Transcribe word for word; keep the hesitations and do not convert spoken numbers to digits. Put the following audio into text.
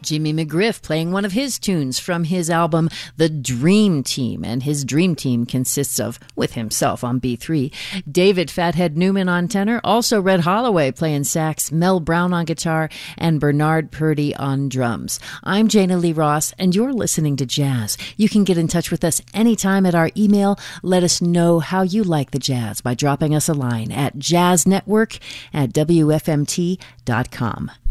Jimmy McGriff playing one of his tunes from his album The Dream Team, and his Dream Team consists of, with himself on B three, David Fathead Newman on tenor, also Red Holloway playing sax, Mel Brown on guitar, and Bernard Purdy on drums. I'm Jana Lee Ross, and you're listening to Jazz. You can get in touch with us anytime at our email. Let us know how you like the jazz by dropping us a line at jazznetwork at W F M T dot com.